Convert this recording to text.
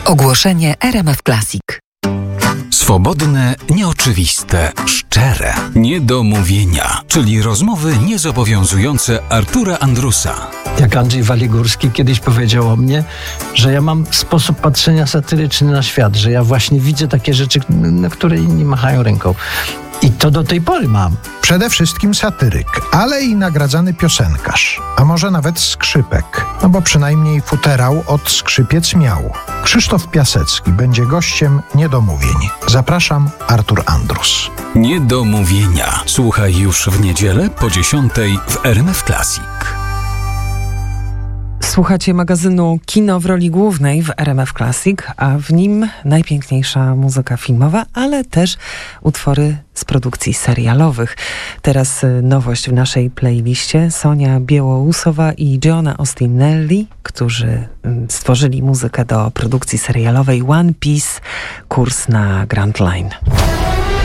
Ogłoszenie RMF Classic. Swobodne, nieoczywiste, szczere, niedomówienia, czyli rozmowy niezobowiązujące Artura Andrusa. Jak Andrzej Waligórski kiedyś powiedział o mnie, że ja mam sposób patrzenia satyryczny na świat, że ja właśnie widzę takie rzeczy, na które inni machają ręką. I to do tej pory mam. Przede wszystkim satyryk, ale i nagradzany piosenkarz, a może nawet skrzypek, no bo przynajmniej futerał od skrzypiec miał. Krzysztof Piasecki będzie gościem Niedomówień. Zapraszam, Artur Andrus. Niedomówienia. Słuchaj już w niedzielę po 10:00 w RMF Classic. Słuchacie magazynu Kino w roli głównej w RMF Classic, a w nim najpiękniejsza muzyka filmowa, ale też utwory z produkcji serialowych. Teraz nowość w naszej playliście. Sonia Biełołusowa i Giona Ostinelli, którzy stworzyli muzykę do produkcji serialowej One Piece, kurs na Grand Line.